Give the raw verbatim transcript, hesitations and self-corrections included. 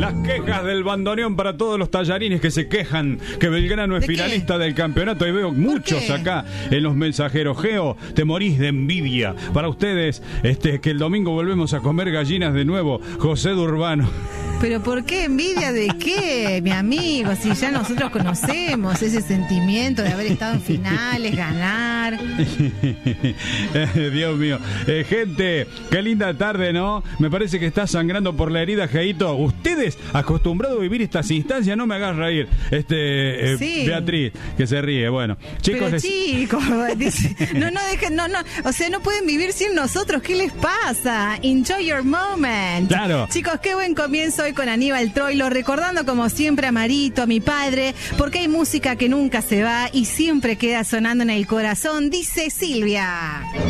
Las quejas del bandoneón para todos los tallarines que se quejan que Belgrano es finalista del campeonato. Y veo muchos acá en los mensajeros. Geo, te morís de envidia. Para ustedes, este, que el domingo volvemos a comer gallinas de nuevo. José de Urbano. ¿Pero por qué envidia de qué, mi amigo? Si ya nosotros conocemos ese sentimiento de haber estado en finales, ganar. Dios mío. Eh, gente, qué linda tarde, ¿no? Me parece que está sangrando por la herida, Geito. Ustedes, acostumbrados a vivir estas instancias, no me hagas reír. Este, eh, sí. Beatriz, que se ríe. Bueno, chicos. Pero les... chicos, no, no dejen, no, no. O sea, no pueden vivir sin nosotros. ¿Qué les pasa? Enjoy your moment. Claro. Chicos, qué buen comienzo hoy con Aníbal Troilo, recordando como siempre a Marito, a mi padre, porque hay música que nunca se va y siempre queda sonando en el corazón, dice Silvia.